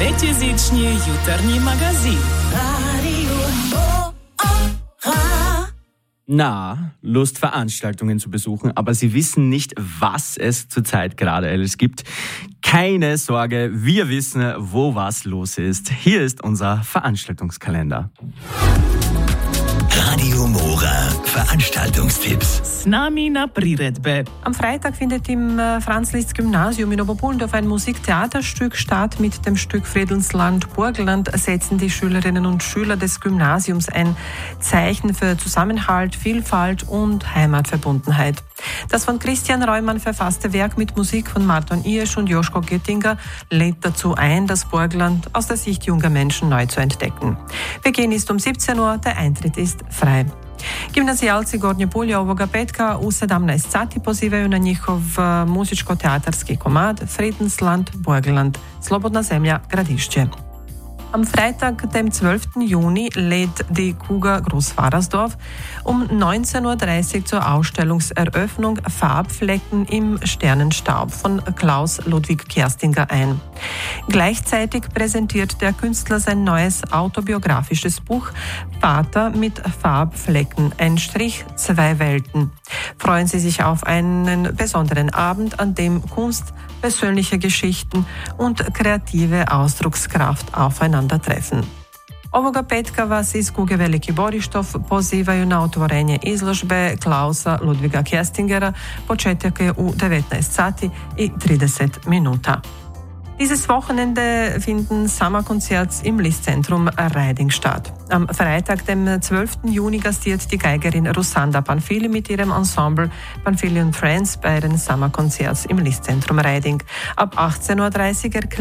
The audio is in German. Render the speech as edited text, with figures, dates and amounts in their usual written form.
Tretjezичni jutarnji magazin. Na, Lust, Veranstaltungen zu besuchen, aber Sie wissen nicht, was es zurzeit gerade alles gibt. Keine Sorge, wir wissen, wo was los ist. Hier ist unser Veranstaltungskalender. Radio Mora Veranstaltungstipps. S nami na priredbe. Am Freitag findet im Franz-Liszt-Gymnasium in Oberpullendorf ein Musiktheaterstück statt. Mit dem Stück Friedensland Burgenland setzen die Schülerinnen und Schüler des Gymnasiums ein Zeichen für Zusammenhalt, Vielfalt und Heimatverbundenheit. Das von Christian Reumann verfasste Werk mit Musik von Marton Iersch und Joschko Gettinger lädt dazu ein, das Burgenland aus der Sicht junger Menschen neu zu entdecken. Beginn ist um 17 Uhr, der Eintritt ist frei. Gimnazijalci Gornje Pulje ovoga petka u 17 sati pozivaju na njihov muzičko-teatarski komad Friedensland Burgenland, Slobodna zemlja Gradišće. Am Freitag, dem 12. Juni, lädt die Kuga Großwahrersdorf um 19.30 Uhr zur Ausstellungseröffnung Farbflecken im Sternenstaub von Klaus Ludwig Kerstinger ein. Gleichzeitig präsentiert der Künstler sein neues autobiografisches Buch Vater mit Farbflecken, ein Strich, zwei Welten. Freuen Sie sich auf einen besonderen Abend, an dem Kunst, persönliche Geschichten und kreative Ausdruckskraft aufeinandertreffen. Ovoga petka vas iz Kuge Veliki Borištov pozivaju na otvorenje izložbe Klausa Ludviga Kerstingera. Početak je u 19 sati i 30 minuta. Dieses Wochenende finden Sommerkonzerts im Liszt-Zentrum Reiding statt. Am Freitag, dem 12. Juni, gastiert die Geigerin Rusanda Panfili mit ihrem Ensemble Panfili & Friends bei den Sommerkonzerts im Liszt-Zentrum Reiding. Ab 18.30 Uhr